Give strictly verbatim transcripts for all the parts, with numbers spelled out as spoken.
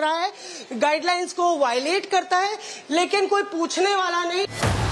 रहा है, गाइडलाइंस को वायलेट करता है, लेकिन कोई पूछने वाला नहीं।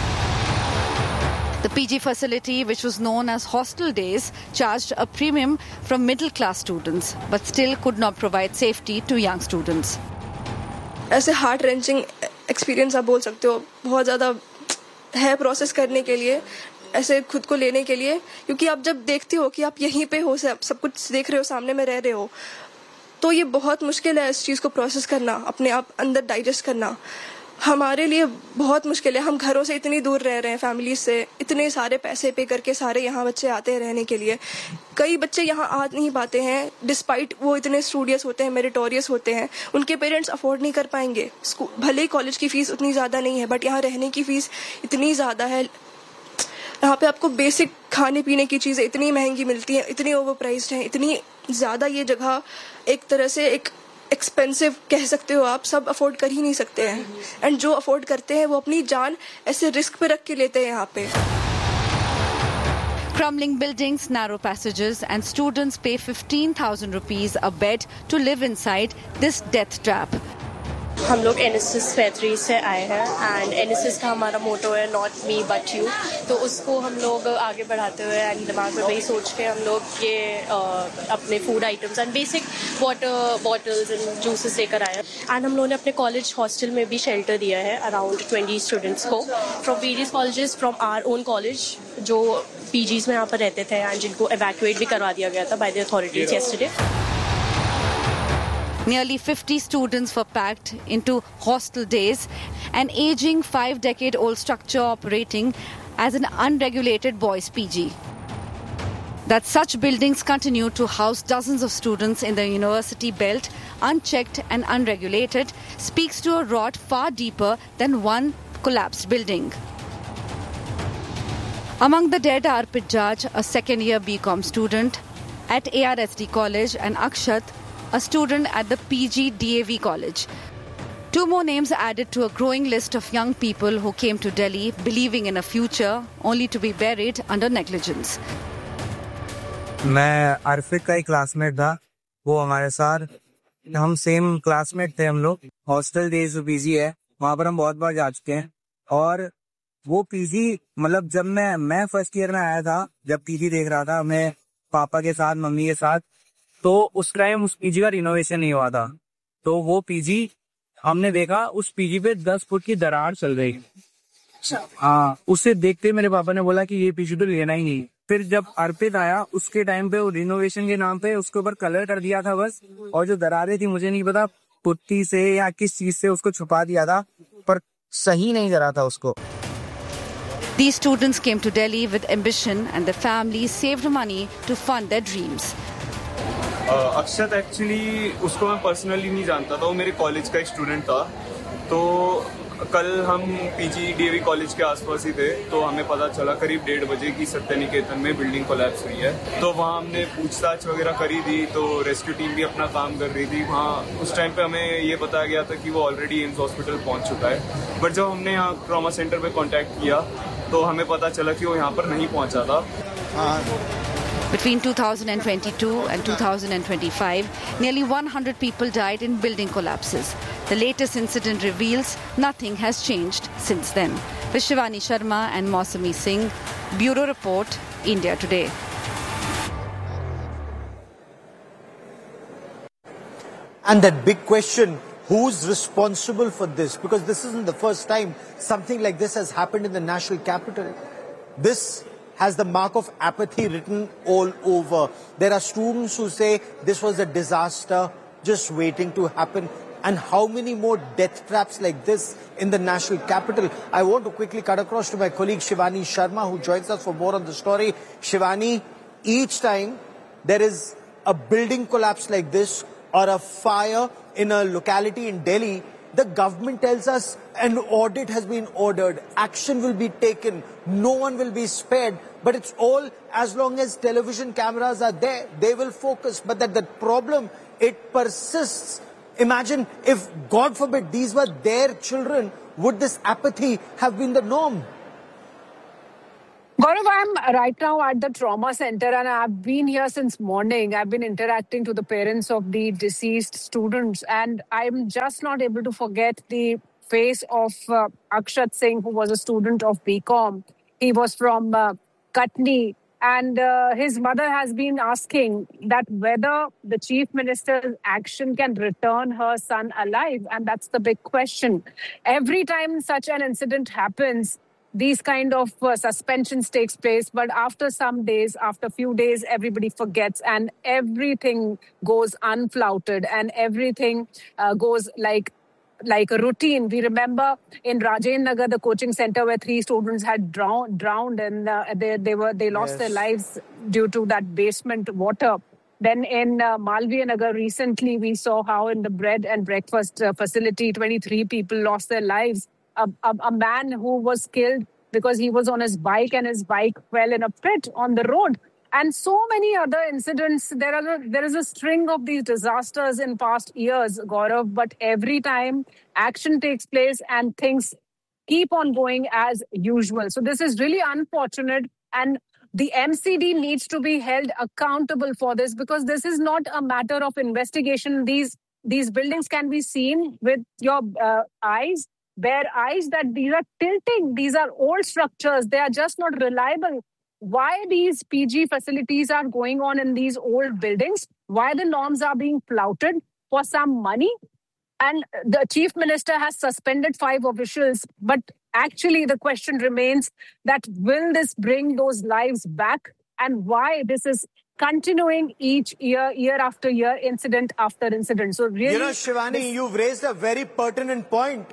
The P G facility, which was known as Hostel Days, charged a premium from middle-class students, but still could not provide safety to young students. ऐसे हार्ट रेंचिंग एक्सपीरियंस आप बोल सकते हो, बहुत ज़्यादा है प्रोसेस करने के लिए, ऐसे खुद को लेने के लिए, क्योंकि आप जब देखते हो कि आप यहीं पे हो, सब सब कुछ देख रहे हो, सामने में रह रहे हो, तो ये बहुत मुश्किल है इस चीज़ को प्रोसेस करना, अपने आप अंदर डाइजेस्ट करना। हमारे लिए बहुत मुश्किल है। हम घरों से इतनी दूर रह रहे हैं, फैमिली से, इतने सारे पैसे पे करके सारे यहाँ बच्चे आते हैं रहने के लिए। कई बच्चे यहाँ आ नहीं पाते हैं, डिस्पाइट वो इतने स्टूडियस होते हैं, मेरिटोरियस होते हैं, उनके पेरेंट्स अफोर्ड नहीं कर पाएंगे। भले ही कॉलेज की फीस उतनी ज़्यादा नहीं है, बट यहाँ रहने की फीस इतनी ज़्यादा है। यहाँ पे आपको बेसिक खाने पीने की चीज़ें इतनी महंगी मिलती हैं, इतनी ओवर प्राइस्ड हैं, इतनी ज़्यादा ये जगह एक तरह से एक एक्सपेंसिव कह सकते हो आप, सब अफोर्ड कर ही नहीं सकते हैं। एंड जो अफोर्ड करते हैं वो अपनी जान ऐसे रिस्क पे रख के लेते हैं यहाँ पे। Crumbling buildings, narrow passages, and students pay fifteen thousand rupees a bed to live inside this death trap. हम लोग एन एस एस पैंतीस से आए हैं एंड एन एस एस का हमारा मोटो है नॉट मी बट यू, तो उसको हम लोग आगे बढ़ाते हुए एंड दिमाग में वही सोच के हम लोग ये uh, अपने food items and basic water bottles and juices लेकर आए हैं। एंड हम लोगों ने अपने कॉलेज हॉस्टल में भी शेल्टर दिया है अराउंड ट्वेंटी स्टूडेंट्स को from various colleges from our own college, जो पीजीज में यहाँ पर रहते थे एंड जिनको एवैक्यूएट भी करवा दिया गया था by the authorities yesterday. Nearly fifty students were packed into Hostel Days, an aging five-decade-old structure operating as an unregulated boys' P G. That such buildings continue to house dozens of students in the university belt, unchecked and unregulated, speaks to a rot far deeper than one collapsed building. Among the dead are Pijaj, a second-year B Com student at A R S D College, and Akshat, a student at the P G D A V college. Two more names added to a growing list of young people who came to Delhi believing in a future only to be buried under negligence. मैं अर्फिक का ही classmate था, वो हमारे साथ, हम same classmate थे हम लोग। हॉस्टल डेज जो पीजी है वहाँ पर हम बहुत बार जा चुके हैं, और वो पीजी मतलब जब मैं मैं फर्स्ट ईयर में आया था, जब पीजी देख रहा था मैं पापा के साथ मम्मी के साथ, तो उस टाइम उस पीजी का रिनोवेशन नहीं हुआ था। तो वो पीजी हमने देखा, उस पीजी पे दस फुट की दरार चल रही। हाँ, उसे देखते मेरे पापा ने बोला कि ये पीजी तो लेना ही नहीं। फिर जब अर्पित आया उसके टाइम पे वो रिनोवेशन के नाम पे उसके ऊपर कलर कर दिया था बस, और जो दरारें थी मुझे नहीं पता पुट्टी से या किस चीज से उसको छुपा दिया था, पर सही नहीं करा था उसको। These students came to Delhi with ambition and their families saved money to fund their dreams. Akshat actually उसको मैं पर्सनली नहीं जानता था, वो मेरे कॉलेज का एक स्टूडेंट था। तो कल हम पीजी डीएवी कॉलेज के आसपास ही थे, तो हमें पता चला करीब डेढ़ बजे की सत्य निकेतन में बिल्डिंग कोलैप्स हुई है। तो वहाँ हमने पूछताछ वगैरह करी थी, तो रेस्क्यू टीम भी अपना काम कर रही थी। वहाँ उस टाइम पे हमें ये बताया गया था कि वो ऑलरेडी एम्स हॉस्पिटल पहुँच चुका है, बट जब हमने यहाँ ट्रॉमा सेंटर पे कॉन्टैक्ट किया तो हमें पता चला कि वो यहाँ पर नहीं पहुँचा था। Between two thousand twenty-two and two thousand twenty-five, nearly one hundred people died in building collapses. The latest incident reveals nothing has changed since then. With Shivani Sharma and Mausami Singh, Bureau Report, India Today. And that big question, who's responsible for this? Because this isn't the first time something like this has happened in the national capital. This has the mark of apathy written all over. There are students who say this was a disaster just waiting to happen. And how many more death traps like this in the national capital? I want to quickly cut across to my colleague Shivani Sharma, who joins us for more on the story. Shivani, each time there is a building collapse like this or a fire in a locality in Delhi, the government tells us an audit has been ordered, action will be taken, no one will be spared. But it's all as long as television cameras are there, they will focus. But that the problem, it persists. Imagine if, God forbid, these were their children, would this apathy have been the norm? Gaurav, I'm right now at the trauma center and I've been here since morning. I've been interacting to the parents of the deceased students and I'm just not able to forget the face of uh, Akshat Singh, who was a student of B Com. He was from uh, Katni and uh, his mother has been asking that whether the chief minister's action can return her son alive. And that's the big question. Every time such an incident happens, these kind of uh, suspensions takes place, but after some days, after a few days, everybody forgets and everything goes unflouted and everything uh, goes like like a routine. We remember in Rajendra Nagar, the coaching center where three students had drowned, drowned and uh, they they were they lost yes. their lives due to that basement water. Then in uh, Malviya Nagar recently, we saw how in the bread and breakfast uh, facility, twenty-three people lost their lives. A, a, a man who was killed because he was on his bike and his bike fell in a pit on the road. And so many other incidents. There are a, there is a string of these disasters in past years, Gaurav, but every time action takes place and things keep on going as usual. So this is really unfortunate. And the M C D needs to be held accountable for this because this is not a matter of investigation. These, these buildings can be seen with your uh, eyes. Bare eyes that these are tilting. These are old structures. They are just not reliable. Why these P G facilities are going on in these old buildings? Why the norms are being flouted for some money? And the chief minister has suspended five officials. But actually the question remains that will this bring those lives back? And why this is continuing each year, year after year, incident after incident. So really... You know, Shivani, this... you've raised a very pertinent point.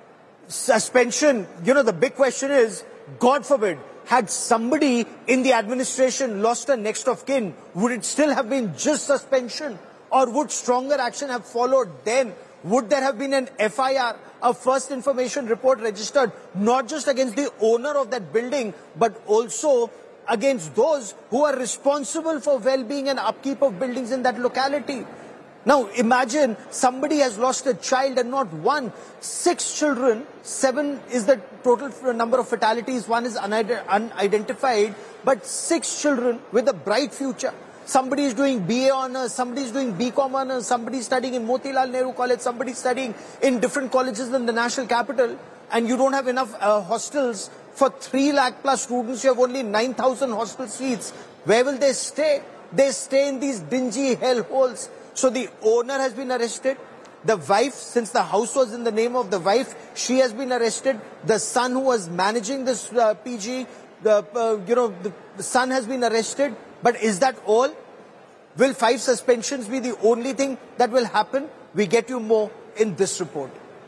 Suspension, you know, the big question is, God forbid, had somebody in the administration lost a next of kin, would it still have been just suspension? Or would stronger action have followed then? Would there have been an F I R, a first information report registered, not just against the owner of that building, but also against those who are responsible for well-being and upkeep of buildings in that locality? Now, imagine somebody has lost a child and not one, six children, seven is the total number of fatalities, one is unidentified, but six children with a bright future. Somebody is doing B A honors, somebody is doing B Com honors, somebody is studying in Motilal Nehru College, somebody is studying in different colleges in the national capital, and you don't have enough uh, hostels for three lakh plus students, you have only nine thousand hostel seats. Where will they stay? They stay in these dingy hellholes. So the owner has been arrested. The wife, since the house was in the name of the wife, she has been arrested. The son who was managing this uh, P G, the uh, you know, the, the son has been arrested. But is that all? Will five suspensions be the only thing that will happen? We get you more in this report.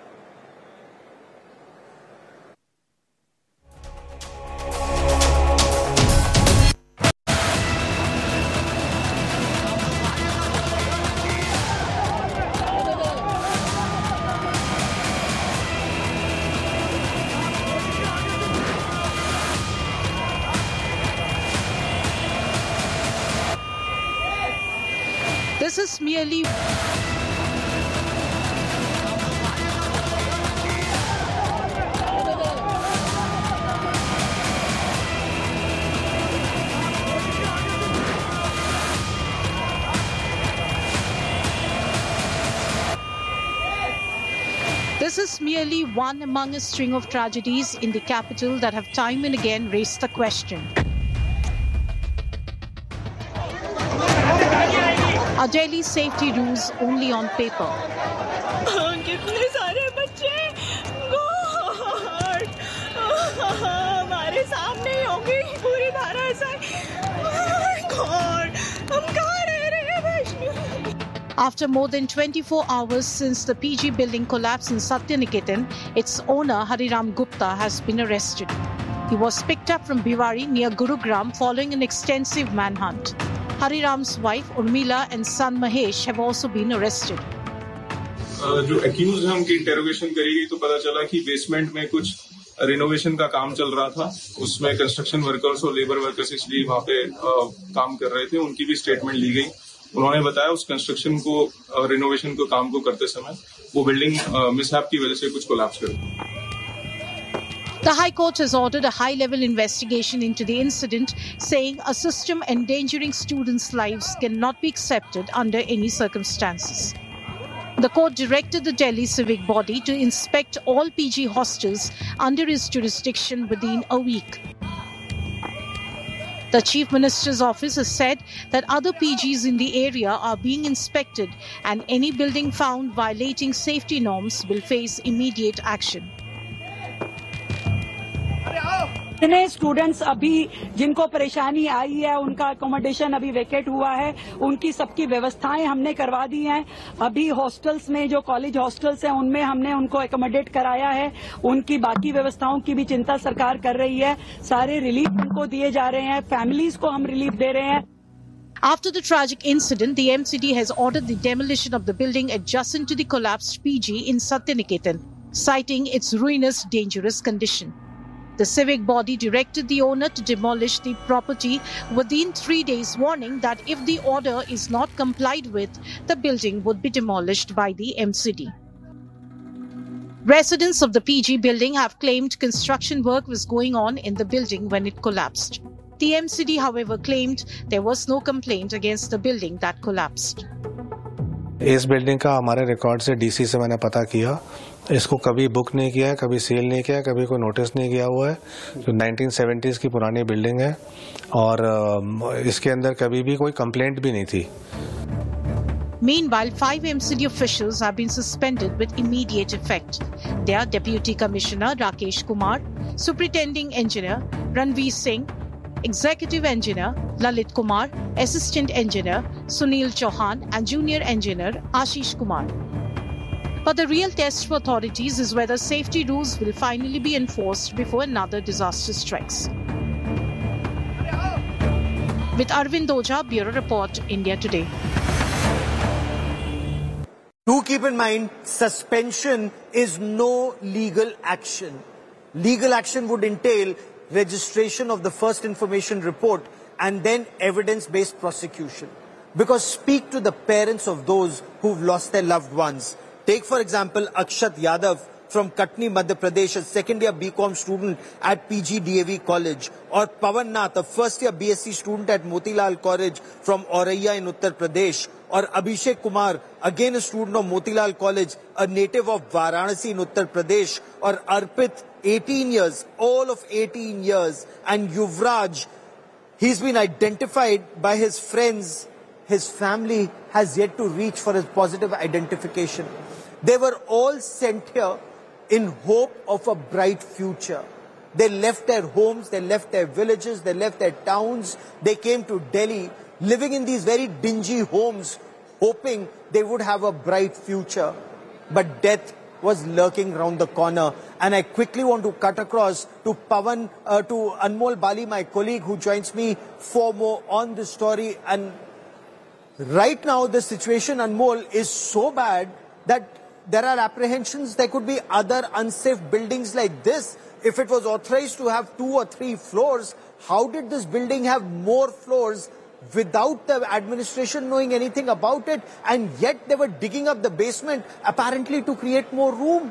This is merely This is merely one among a string of tragedies in the capital that have time and again raised the question. Are Delhi's safety rules only on paper? कितने सारे बच्चे God हमारे सामने ही होगी पूरी धारा ऐसा God हम कहाँ रह रहे हैं Vaishno? After more than twenty-four hours since the P G building collapsed in Satyaniketan, its owner Hariram Gupta has been arrested. He was picked up from Bhiwari near Gurugram following an extensive manhunt. Hariram's wife Urmila and son Mahesh have also been arrested. जो accused हैं उनकी interrogation करी गई तो पता चला कि basement में कुछ रिनोवेशन का काम चल रहा था. उसमें कंस्ट्रक्शन वर्कर्स और लेबर वर्कर्स इसलिए वहाँ पे काम कर रहे थे. उनकी भी स्टेटमेंट ली गई. उन्होंने बताया उस कंस्ट्रक्शन को रिनोवेशन को काम को करते समय वो बिल्डिंग मिसहैप की वजह से कुछ कोलैप्स कर गई. The High Court has ordered a high-level investigation into the incident, saying a system endangering students' lives cannot be accepted under any circumstances. The court directed the Delhi civic body to inspect all P G hostels under its jurisdiction within a week. The Chief Minister's office has said that other P Gs in the area are being inspected and any building found violating safety norms will face immediate action. इतने students अभी जिनको परेशानी आई है, उनका accommodation अभी vacate हुआ है, उनकी सबकी व्यवस्थाएं हमने करवा दी हैं। अभी हॉस्टल्स में जो कॉलेज हॉस्टल्स हैं उनमें हमने उनको अकोमोडेट कराया है। उनकी बाकी व्यवस्थाओं की भी चिंता सरकार कर रही है। सारे रिलीफ उनको दिए जा रहे हैं, फैमिलीज को हम रिलीफ दे रहे हैं। After the tragic incident, the M C D has ordered the demolition of the building adjacent to the collapsed P G in Satyaniketan, citing its ruinous, dangerous condition. The civic body directed the owner to demolish the property within three days, warning that if the order is not complied with, the building would be demolished by the M C D. Residents of the P G building have claimed construction work was going on in the building when it collapsed. The M C D, however, claimed there was no complaint against the building that collapsed. इस building का हमारे record से DC से मैंने पता किया, इसको कभी बुक नहीं किया है, कभी सेल नहीं किया है, कभी कोई नोटिस नहीं किया हुआ है। जो नाइनटीन सेवेंटीज़ की पुरानी बिल्डिंग है और इसके अंदर कभी भी कोई कंप्लेंट भी नहीं थी। Meanwhile, five M C D officials have been suspended with immediate effect. They are Deputy Commissioner Rakesh Kumar, Superintending Engineer Ranveer Singh, Executive Engineer Lalit Kumar, Assistant Engineer Sunil Chauhan and Junior Engineer Ashish Kumar. But the real test for authorities is whether safety rules will finally be enforced before another disaster strikes. With Arvind Oja, Bureau Report, India Today. Do keep in mind, suspension is no legal action. Legal action would entail registration of the first information report and then evidence-based prosecution. Because speak to the parents of those who've lost their loved ones. Take, for example, Akshat Yadav from Katni, Madhya Pradesh, a second-year B Com student at P G D A V College. Or Pawan Nath, a first-year B S c student at Motilal College from Auraiya in Uttar Pradesh. Or Abhishek Kumar, again a student of Motilal College, a native of Varanasi in Uttar Pradesh. Or Arpit, eighteen years, all of eighteen years. And Yuvraj, he's been identified by his friends. His family has yet to reach for his positive identification. They were all sent here in hope of a bright future. They left their homes, they left their villages, they left their towns. They came to Delhi, living in these very dingy homes, hoping they would have a bright future. But death was lurking round the corner. And I quickly want to cut across to Pawan, uh, to Anmol Bali, my colleague who joins me for more on this story. And right now, the situation, Anmol, is so bad that there are apprehensions there could be other unsafe buildings like this. If it was authorized to have two or three floors, how did this building have more floors without the administration knowing anything about it? And yet they were digging up the basement apparently to create more room.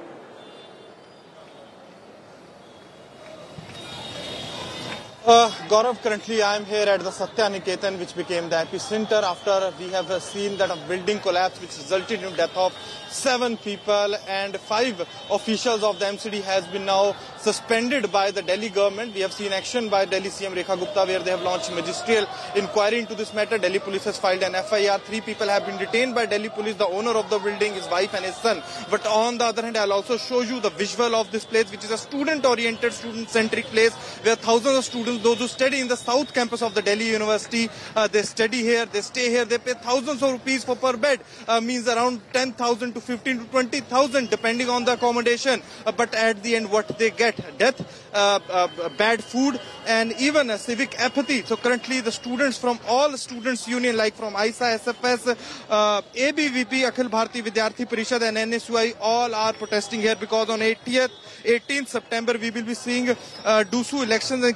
Uh, Gaurav, currently I am here at the Satyaniketan, which became the epicenter after we have uh, seen that a building collapse which resulted in the death of seven people, and five officials of the M C D has been now suspended by the Delhi government. We have seen action by Delhi C M Rekha Gupta where they have launched magisterial inquiry into this matter. Delhi police has filed an F I R. Three people have been detained by Delhi police, the owner of the building, his wife and his son. But on the other hand, I'll also show you the visual of this place, which is a student-oriented, student-centric place where thousands of students, those who study in the south campus of the Delhi University, uh, they study here, they stay here, they pay thousands of rupees for per bed, uh, means around ten thousand to fifteen to twenty thousand depending on the accommodation. Uh, but at the end, what they get? Death, uh, uh, bad food, and even a civic apathy. So currently, the students from all students' union, like from I S A, S F S, uh, A B V P, Akhil Bharati Vidyarthi Parishad, and N S U I, all are protesting here because on eighteenth September we will be seeing uh, D U S U elections, and keeping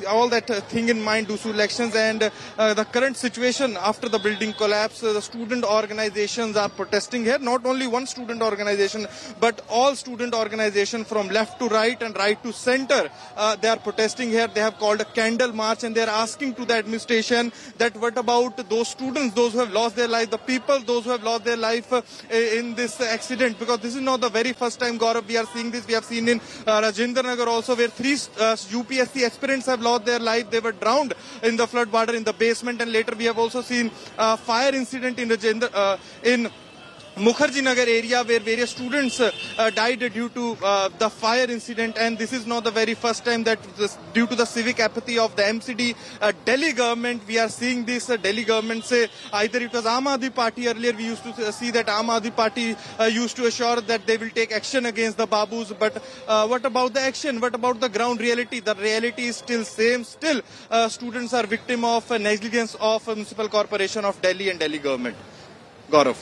all that uh, thing in mind, D U S U elections and uh, the current situation after the building collapse. Uh, the student organizations are protesting here. Not only one student organization, but all student organizations from left to right and right to center. Uh, they are protesting here. They have called a candle march and they are asking to the administration that what about those students, those who have lost their life, the people, those who have lost their life uh, in this accident. Because this is not the very first time, Gaurav, we are seeing this. We have seen in uh, Rajendra Nagar also, where three uh, U P S C aspirants have lost their life. They were drowned in the flood water in the basement, and later we have also seen a fire incident in Rajendra, uh, in Mukherjee Nagar area where various students uh, uh, died due to uh, the fire incident. And this is not the very first time that this, due to the civic apathy of the M C D uh, Delhi government, we are seeing this uh, Delhi government say either it was Aam Aadmi Party. Earlier we used to see that Aam Aadmi Party uh, used to assure that they will take action against the Babus. But uh, what about the action? What about the ground reality? The reality is still same. Still uh, students are victim of uh, negligence of uh, Municipal Corporation of Delhi and Delhi government. Gaurav.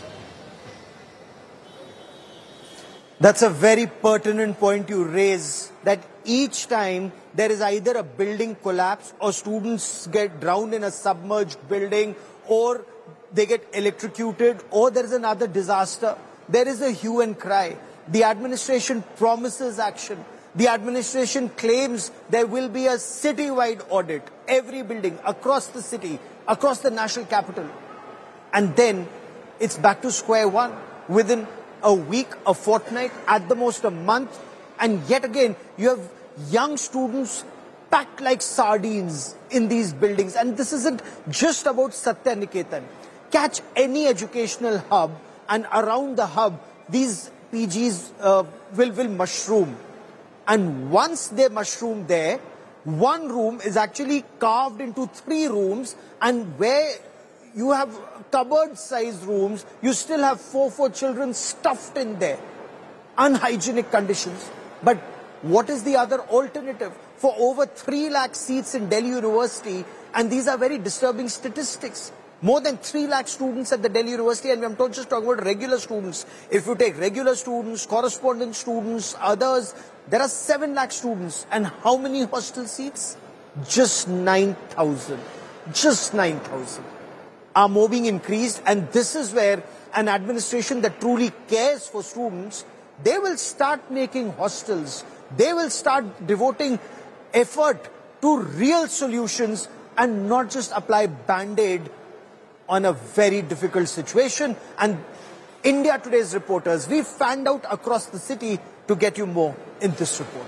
That's a very pertinent point you raise, that each time there is either a building collapse or students get drowned in a submerged building or they get electrocuted or there is another disaster, there is a hue and cry. The administration promises action. The administration claims there will be a city-wide audit, every building across the city, across the national capital. And then it's back to square one within a week, a fortnight, at the most a month, and yet again you have young students packed like sardines in these buildings. And this isn't just about Satya Niketan. Catch any educational hub and around the hub these P Gs uh, will, will mushroom. And once they mushroom there, one room is actually carved into three rooms, and where you have cupboard-sized rooms, you still have four, four children stuffed in there. Unhygienic conditions. But what is the other alternative? For over three lakh seats in Delhi University, and these are very disturbing statistics. More than three lakh students at the Delhi University, and I'm not just talking about regular students. If you take regular students, correspondence students, others, there are seven lakh students. And how many hostel seats? Just nine thousand. Just nine thousand. Are more being increased, and this is where an administration that truly cares for students, they will start making hostels. They will start devoting effort to real solutions and not just apply band-aid on a very difficult situation. And India Today's reporters, we fanned out across the city to get you more in this report.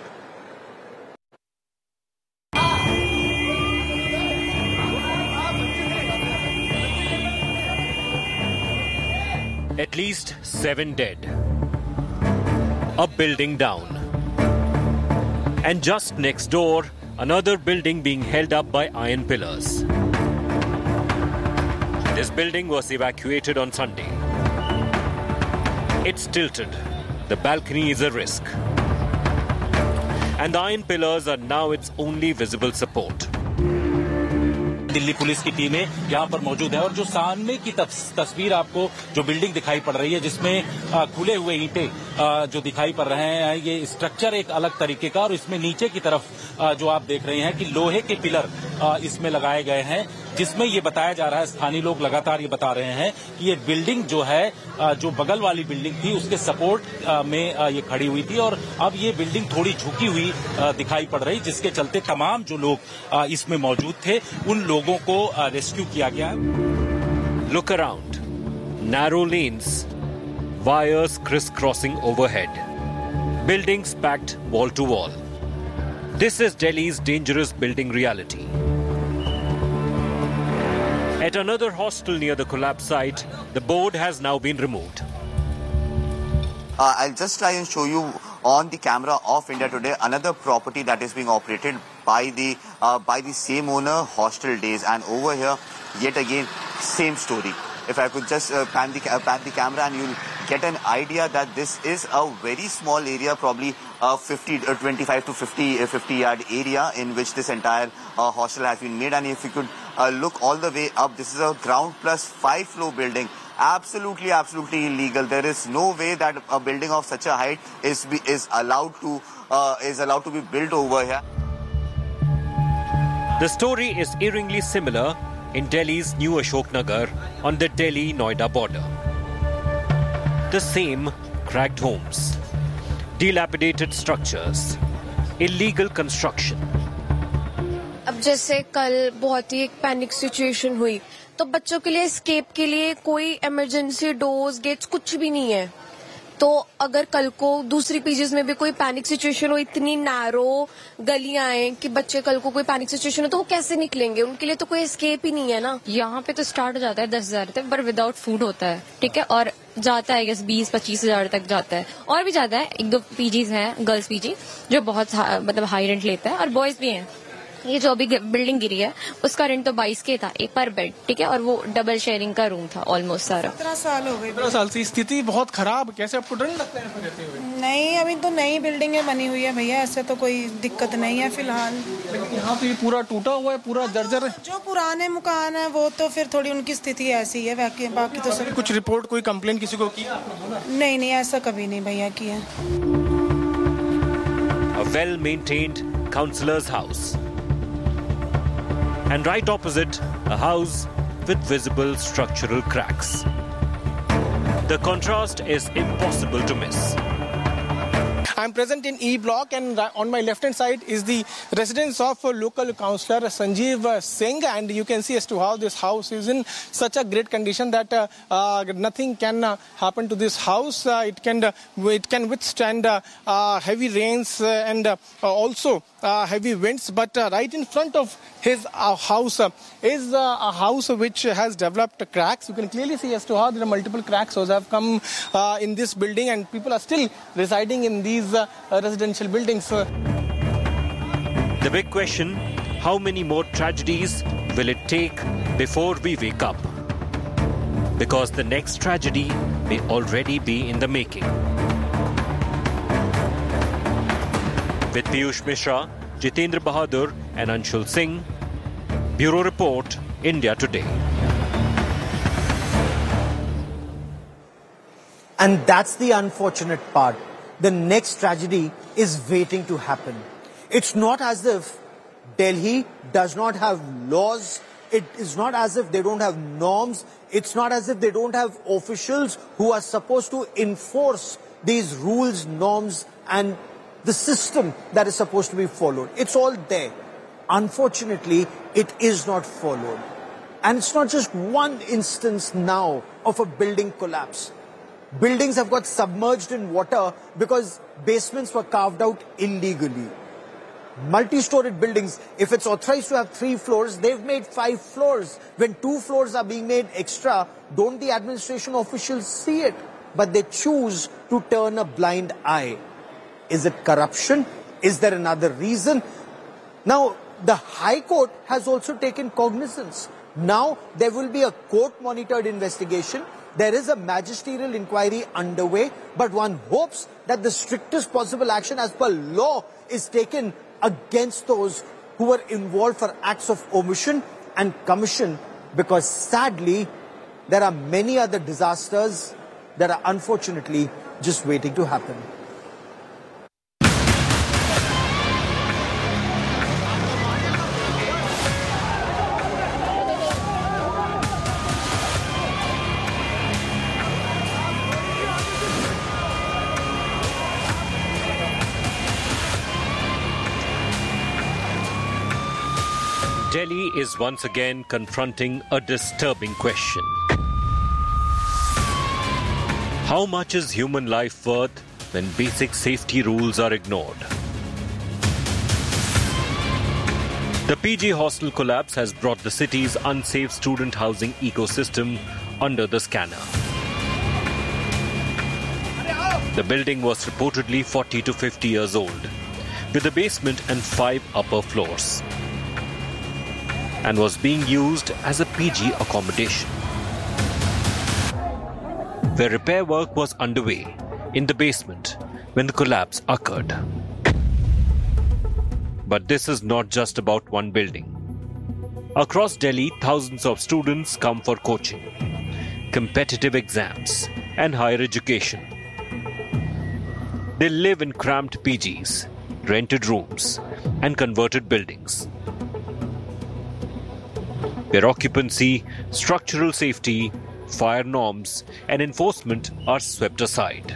At least seven dead. A building down. And just next door, another building being held up by iron pillars. This building was evacuated on Sunday. It's tilted. The balcony is a risk. And the iron pillars are now its only visible support. Delhi police की टीमें यहाँ पर मौजूद है और जो सामने की तस्वीर आपको जो बिल्डिंग दिखाई पड़ रही है जिसमें खुले हुए ईंटें जो दिखाई पड़ रहे हैं, ये स्ट्रक्चर एक अलग तरीके का और इसमें नीचे की तरफ जो आप देख रहे हैं कि लोहे के पिलर इसमें लगाए गए हैं, जिसमें ये बताया जा रहा है, स्थानीय लोग लगातार ये बता रहे हैं कि ये बिल्डिंग जो है जो बगल वाली बिल्डिंग थी उसके सपोर्ट में ये खड़ी हुई थी और अब ये बिल्डिंग थोड़ी झुकी हुई दिखाई पड़ रही, जिसके चलते तमाम जो लोग इसमें मौजूद थे उन लोगों को रेस्क्यू किया गया। Look around. Narrow lanes, wires crisscrossing overhead, buildings packed wall to wall. This is Delhi's dangerous building reality. At another hostel near the collapse site, the board has now been removed. Uh, I'll just try and show you on the camera of India Today another property that is being operated by the uh, by the same owner, Hostel Days, and over here, yet again, same story. If I could just uh, pan the uh, pan the camera, and you'll get an idea that this is a very small area, probably uh, fifty, uh, twenty-five to fifty, uh, fifty yard area in which this entire uh, hostel has been made. And if you could uh, look all the way up, this is a ground plus five floor building. Absolutely, absolutely illegal. There is no way that a building of such a height is be, is allowed to uh, is allowed to be built over here. The story is eerily similar in Delhi's new Ashok Nagar on the Delhi-Noida border. The same cracked homes, dilapidated structures, illegal construction. अब जैसे कल बहुत ही एक panic situation हुई तो बच्चों के लिए एस्केप के लिए कोई इमरजेंसी डोर्स गेट्स कुछ भी नहीं है तो अगर कल को दूसरी पीजीज में भी कोई पैनिक सिचुएशन हो इतनी नैरो गलियां हैं कि बच्चे कल को कोई पैनिक सिचुएशन हो तो वो कैसे निकलेंगे उनके लिए तो कोई एस्केप ही नहीं है ना। यहाँ पे तो स्टार्ट हो जाता है दस हजार तक पर विदाउट फूड होता है ठीक है और जाता है गेस बीस पच्चीस हजार तक जाता है और भी ज्यादा है। एक दो पीजीज हैं गर्ल्स पीजी जो बहुत मतलब हाई रेंट लेता है और बॉयज भी हैं। ये जो अभी बिल्डिंग गिरी है उसका रेंट तो बाईस के था एक पर बेड ठीक है और वो डबल शेयरिंग का रूम था ऑलमोस्ट सारा। सत्रह साल हो गए सत्रह साल से स्थिति बहुत खराब कैसे आपको डर लगता है रहते हुए? नहीं अभी तो नई बिल्डिंगें बनी हुई है भैया ऐसे तो कोई दिक्कत नहीं है फिलहाल। यहाँ तो ये पूरा टूटा हुआ है पूरा जर्जर है। जो पुराने मकान है वो तो फिर थोड़ी उनकी स्थिति ऐसी है बाकी बाकी तो सब कुछ रिपोर्ट कोई कंप्लेन किसी को किया? नहीं नहीं ऐसा कभी नहीं भैया किया। A well-maintained councillor's house. And right opposite, a house with visible structural cracks. The contrast is impossible to miss. I'm present in E block and on my left hand side is the residence of local councillor Sanjeev Singh and you can see as to how this house is in such a great condition that uh, uh, nothing can uh, happen to this house. Uh, it can uh, it can withstand uh, uh, heavy rains uh, and uh, also uh, heavy winds but uh, right in front of his uh, house uh, is uh, a house which has developed cracks. You can clearly see as to how there are multiple cracks that have come uh, in this building and people are still residing in these uh, residential buildings. The big question, how many more tragedies will it take before we wake up? Because the next tragedy may already be in the making. With Piyush Mishra, Jitendra Bahadur and Anshul Singh, Bureau Report, India Today. And that's the unfortunate part. The next tragedy is waiting to happen. It's not as if Delhi does not have laws. It is not as if they don't have norms. It's not as if they don't have officials who are supposed to enforce these rules, norms, and the system that is supposed to be followed. It's all there. Unfortunately, it is not followed. And it's not just one instance now of a building collapse. Buildings have got submerged in water because basements were carved out illegally. Multi-storied buildings, if it's authorized to have three floors, they've made five floors. When two floors are being made extra, don't the administration officials see it? But they choose to turn a blind eye. Is it corruption? Is there another reason? Now, the High Court has also taken cognizance. Now, there will be a court-monitored investigation. There is a magisterial inquiry underway, but one hopes that the strictest possible action as per law is taken against those who were involved for acts of omission and commission, because sadly, there are many other disasters that are unfortunately just waiting to happen. Delhi is once again confronting a disturbing question. How much is human life worth when basic safety rules are ignored? The P G hostel collapse has brought the city's unsafe student housing ecosystem under the scanner. The building was reportedly forty to fifty years old, with a basement and five upper floors, and was being used as a P G accommodation. Where repair work was underway in the basement when the collapse occurred. But this is not just about one building. Across Delhi, thousands of students come for coaching, competitive exams, and higher education. They live in cramped P Gs, rented rooms, and converted buildings. where occupancy, structural safety, fire norms and enforcement are swept aside.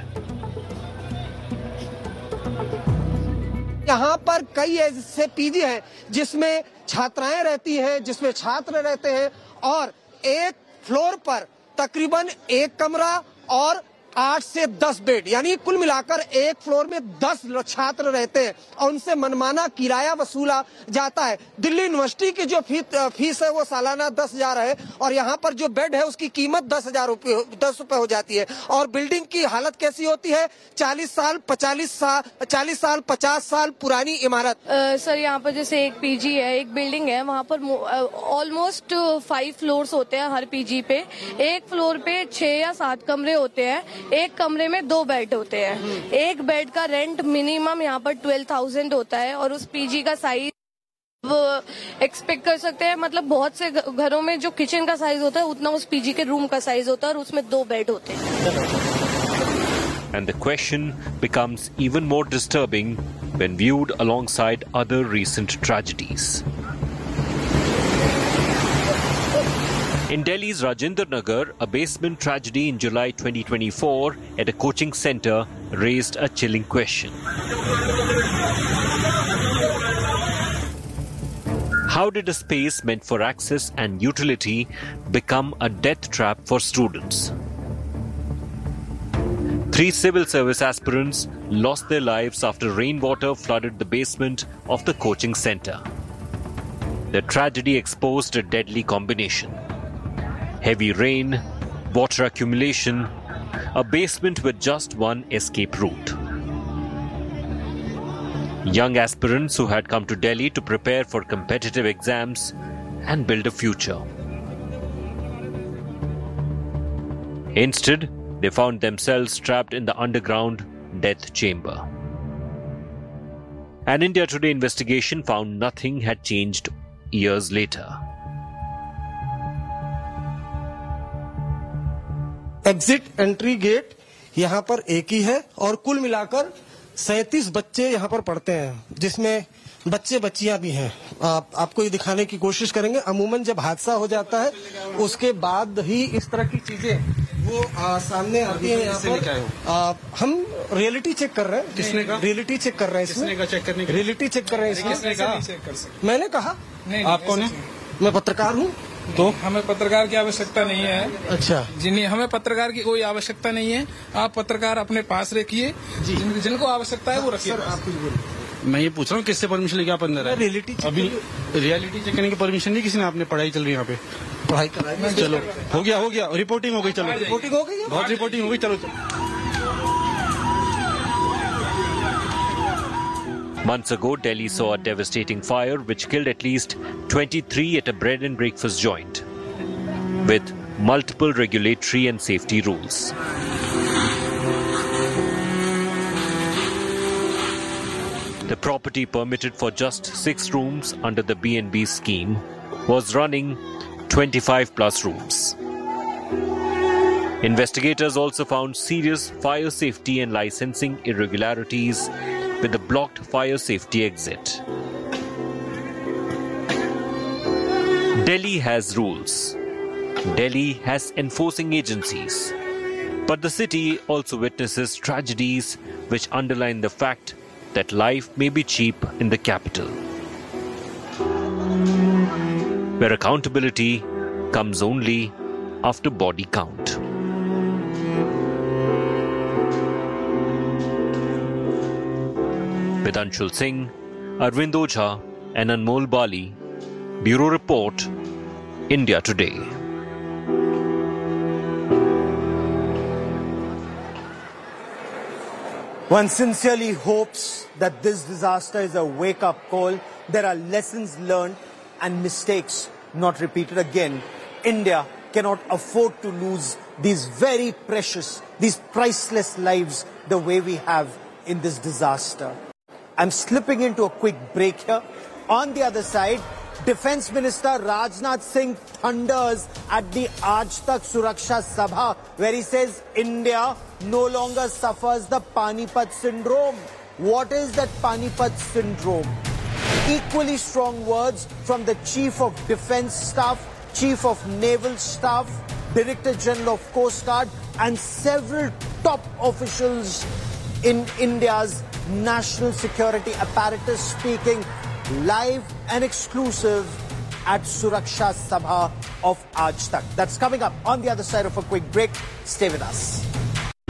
यहाँ पर कई ऐसे PG हैं जिसमें छात्राएं रहती हैं, जिसमें छात्र रहते हैं और एक फ्लोर पर तकरीबन एक कमरा और आठ से दस बेड, यानी कुल मिलाकर एक फ्लोर में दस छात्र रहते हैं और उनसे मनमाना किराया वसूला जाता है। दिल्ली यूनिवर्सिटी की जो फी, फीस है वो सालाना दस हजार है और यहाँ पर जो बेड है उसकी कीमत दस हजार रुपये दस रुपए हो जाती है। और बिल्डिंग की हालत कैसी होती है? चालीस साल पचालीस साल चालीस साल पचास साल पुरानी इमारत। सर यहाँ पर जैसे एक पीजी है, एक बिल्डिंग है, वहाँ पर ऑलमोस्ट फाइव फ्लोर्स होते हैं हर पीजी पे। एक फ्लोर पे छह या सात कमरे होते हैं, एक कमरे में दो बेड होते हैं। एक बेड का रेंट मिनिमम यहाँ पर ट्वेल्व थाउजेंड होता है और उस पीजी का साइज एक्सपेक्ट कर सकते हैं, मतलब बहुत से घरों में जो किचन का साइज होता है उतना उस पीजी के रूम का साइज होता है और उसमें दो बेड होते हैं। And the question becomes even more disturbing when viewed alongside other recent tragedies. In Delhi's Rajendra Nagar, a basement tragedy in July twenty twenty-four at a coaching center raised a chilling question. How did a space meant for access and utility become a death trap for students? Three civil service aspirants lost their lives after rainwater flooded the basement of the coaching center. The tragedy exposed a deadly combination. Heavy rain, water accumulation, a basement with just one escape route. Young aspirants who had come to Delhi to prepare for competitive exams and build a future. Instead, they found themselves trapped in the underground death chamber. An India Today investigation found nothing had changed years later. Exit entry gate यहाँ पर एक ही है और कुल मिलाकर सैंतीस बच्चे यहाँ पर पढ़ते हैं, जिसमें बच्चे बच्चियां भी हैं। आप, आपको ये दिखाने की कोशिश करेंगे। अमूमन जब हादसा हो जाता है उसके बाद ही इस तरह की चीजें वो आ, सामने आती है। यहाँ पर आ, हम रियलिटी चेक कर रहे हैं। किसने कहा? रियलिटी चेक कर रहे हैं इसमें। चेक करने रियलिटी चेक कर रहे हैं इसमें। मैंने कहा। आप कौन है? मैं पत्रकार हूँ। तो हमें पत्रकार की आवश्यकता नहीं है। अच्छा, जिन्हें हमें पत्रकार की कोई आवश्यकता नहीं है। आप पत्रकार अपने पास रखिए, जिन, जिनको आवश्यकता है वो रखिए। मैं ये पूछ रहा हूँ किससे परमिशन लेके आप अंदर है? रियलिटी अभी रियलिटी चेक करने की परमिशन नहीं किसी ने? आपने पढ़ाई चल रही है यहाँ पे? पढ़ाई कराई। चलो हो गया हो गया रिपोर्टिंग हो गई। चलो रिपोर्टिंग हो गई, बहुत रिपोर्टिंग हो गई। चलो Months ago, Delhi saw a devastating fire which killed at least twenty-three at a bread and breakfast joint, with multiple regulatory and safety rules. The property, permitted for just six rooms under the B and B scheme, was running twenty-five plus rooms. Investigators also found serious fire safety and licensing irregularities with the blocked fire safety exit. Delhi has rules. Delhi has enforcing agencies. But the city also witnesses tragedies which underline the fact that life may be cheap in the capital, where accountability comes only after body count. With Anshul Singh, Arvind Ojha and Anmol Bali, Bureau Report, India Today. One sincerely hopes that this disaster is a wake-up call. There are lessons learned and mistakes not repeated again. India cannot afford to lose these very precious, these priceless lives the way we have in this disaster. I'm slipping into a quick break here. On the other side, Defence Minister Rajnath Singh thunders at the Aaj Tak Suraksha Sabha, where he says India no longer suffers the Panipat syndrome. What is that Panipat syndrome? Equally strong words from the Chief of Defence Staff, Chief of Naval Staff, Director General of Coast Guard, and several top officials in India's national security apparatus speaking live and exclusive at Suraksha Sabha of Aaj Tak. That's coming up on the other side of a quick break. Stay with us.